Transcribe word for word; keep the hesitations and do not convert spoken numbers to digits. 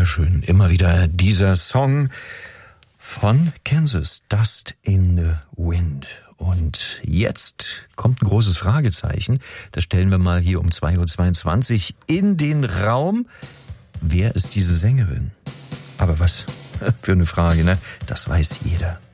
Wunderschön. Immer wieder dieser Song von Kansas, Dust in the Wind. Und jetzt kommt ein großes Fragezeichen. Das stellen wir mal hier um zwei Uhr zweiundzwanzig in den Raum. Wer ist diese Sängerin? Aber was für eine Frage, ne? Das weiß jeder.